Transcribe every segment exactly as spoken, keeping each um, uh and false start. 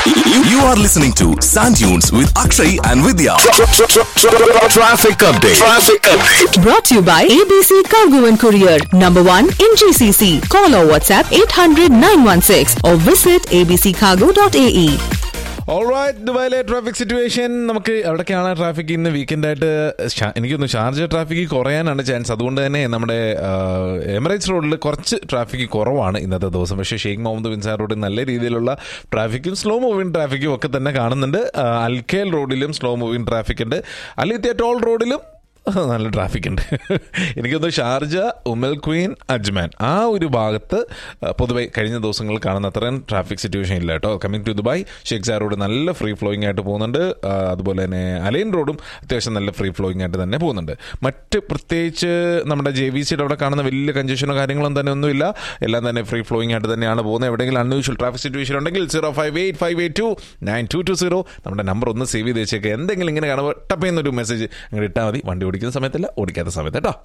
You, you are listening to Sand Dunes with Akshay and Vidya. Traffic update. Traffic update. Brought to you by A B C Cargo and Courier, number one in G C C. Call or WhatsApp eight hundred nine one six or visit a b c cargo dot a e. Alright, ദുബായിലെ traffic situation നമുക്ക് എവിടേക്കാണ് traffic ഇന്ന് weekend ആയിട്ട്? എനിക്കൊന്ന് Sharjah traffic കുറയാനാണ് chance. അതുകൊണ്ട് തന്നെ നമ്മുടെ Emirates റോഡിൽ കുറച്ച് ട്രാഫിക് കുറവാണ് ഇന്നത്തെ ദിവസം. പക്ഷേ ഷെയ്ഖ് മുഹമ്മദ് ബിൻ സാർ റോഡിൽ നല്ല രീതിയിലുള്ള ട്രാഫിക്കും സ്ലോ മൂവിങ് ട്രാഫിക്കും ഒക്കെ തന്നെ കാണുന്നുണ്ട്. അൽഖേൽ റോഡിലും സ്ലോ മൂവിങ് ട്രാഫിക് ഉണ്ട്. അലിത്യ ടോൾ റോഡിലും നല്ല ട്രാഫിക് ഉണ്ട്. എനിക്കൊന്ന് ഷാർജ, ഉമൽ ക്വീൻ, അജ്മാൻ ആ ഒരു ഭാഗത്ത് പൊതുവെ കഴിഞ്ഞ ദിവസങ്ങളിൽ കാണുന്ന അത്രയും ട്രാഫിക് സിറ്റുവേഷൻ ഇല്ല കേട്ടോ. Coming to Dubai, Sheikh sir road നല്ല ഫ്രീ ഫ്ലോയിങ് ആയിട്ട് പോകുന്നുണ്ട്. അതുപോലെ തന്നെ അലൈൻ റോഡും അത്യാവശ്യം നല്ല ഫ്രീ ഫ്ലോയിങ് ആയിട്ട് തന്നെ പോകുന്നുണ്ട്. മറ്റ് പ്രത്യേകിച്ച് നമ്മുടെ ജെ വി സിയുടെ അവിടെ കാണുന്ന വലിയ കൺജഷനോ കാര്യങ്ങളും തന്നെ ഒന്നുമില്ല. എല്ലാം തന്നെ ഫ്രീ ഫ്ലോയിങ് ആയിട്ട് തന്നെയാണ് പോകുന്നത്. എവിടെയെങ്കിലും അൺയൂഷ്വൽ ട്രാഫിക് സിറ്റുവേഷൻ ഉണ്ടെങ്കിൽ zero five eight five eight to nine to to zero നമ്മുടെ നമ്പർ ഒന്ന് സേവ് ചെയ്ത് വെച്ചേക്കുക. എന്തെങ്കിലും ഇങ്ങനെ കാണുമ്പോൾ ടപ്പ് ചെയ്യുന്നൊരു മെസ്സേജ് അങ്ങനെ ഇട്ടാൽ മതി. വണ്ടി ഓടിക്കുന്ന സമയത്തല്ല, ഓടിക്കാത്ത സമയത്ത് കേട്ടോ.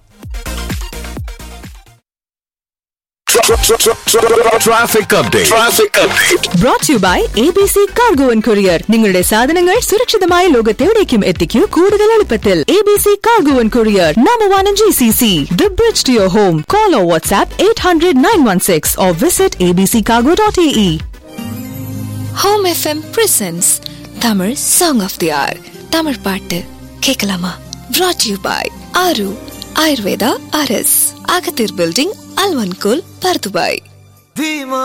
Traffic update. Traffic update. Brought to you by A B C Cargo and Courier. നിങ്ങളുടെ സാധനങ്ങൾ സുരക്ഷിതമായ ലോകത്തെവിടേക്കും എത്തിക്കൂ കൂടുതൽ എളുപ്പത്തിൽ. A B C Cargo and Courier, number one in G C C. The bridge to your home. Call or WhatsApp eight hundred nine one six or visit a b c cargo dot a e. Home F M presents Tamil Song of the Hour. Tamil பாட்டு கேட்கலாமா? Brought to you by Aru Ayurveda R S, Agathir Building, Alvankul, Pardubai.